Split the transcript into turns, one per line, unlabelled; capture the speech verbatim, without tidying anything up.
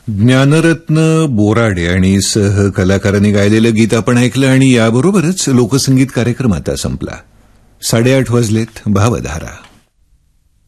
ज्ञानरत्न बोराडे आणि सह कलाकारांनी गायलेलं गीत आपण ऐकलं आणि याबरोबरच लोकसंगीत कार्यक्रम आता संपला. साडेआठ वाजलेत. भावधारा.